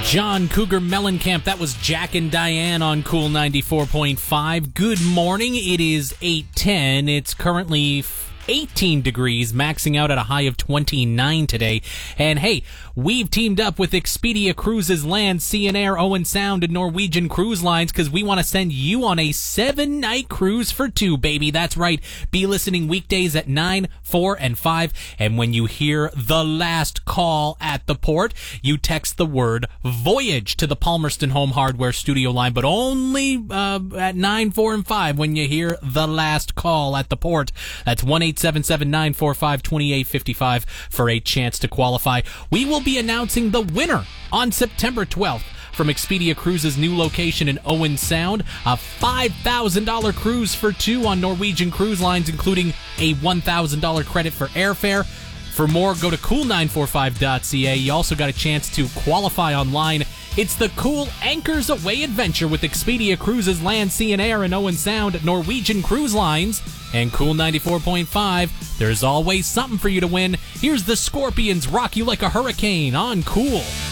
John Cougar Mellencamp. That was Jack and Diane on Cool 94.5. Good morning. It is 8:10. It's currently 18 degrees, maxing out at a high of 29 today. And hey, we've teamed up with Expedia Cruises Land, Sea and Air, Owen Sound, and Norwegian Cruise Lines because we want to send you on a 7-night cruise for 2, baby. That's right. Be listening weekdays at 9, 4, and 5. And when you hear the last call at the port, you text the word voyage to the Palmerston Home Hardware studio line, but only at 9, 4, and 5 when you hear the last call at the port. That's 1-877-945-2855 for a chance to qualify. We will be announcing the winner on September 12th. From Expedia Cruises' new location in Owen Sound, a $5,000 cruise for 2 on Norwegian Cruise Lines, including a $1,000 credit for airfare. For more, go to cool945.ca. You also got a chance to qualify online. It's the cool Anchors Away adventure with Expedia Cruises Land, Sea and Air in Owen Sound, Norwegian Cruise Lines, and Cool 94.5. There's always something for you to win. Here's the Scorpions rock you like a hurricane on Cool.